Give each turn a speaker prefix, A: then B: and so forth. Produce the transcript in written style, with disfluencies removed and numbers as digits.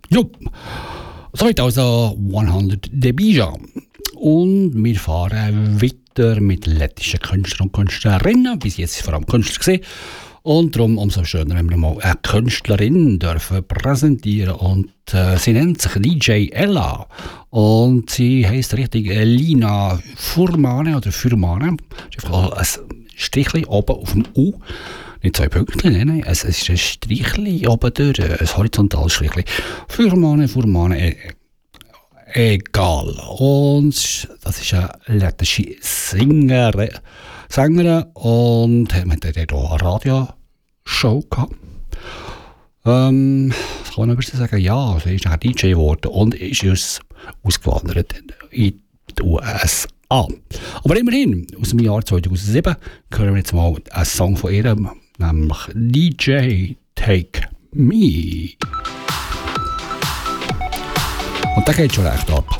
A: Jo, so heute also 100 Debija. Und wir fahren weiter mit lettischen Künstlern und Künstlerinnen. Bis jetzt vor allem Künstler gesehen. Und darum umso schöner, wenn wir mal eine Künstlerin dürfen präsentieren. Und sie nennt sich DJ Ella. Und sie heisst richtig Lina Furmane oder Furmane. Das ist einfach ein Strichchen oben auf dem U. Nicht 2 Pünktchen, nein, es ist ein Strichchen oben durch, ein horizontales Strichchen. Furmane, egal. Und das ist eine lettische Sängerin. Und wir hatten hier eine Radioshow gehabt. Kann man ein bisschen sagen, ja, sie ist nachher DJ geworden und ist ausgewandert in die USA. Aber immerhin, aus dem Jahr 2007 hören wir jetzt mal einen Song von ihr, nämlich DJ Take Me. Und der geht schon recht ab.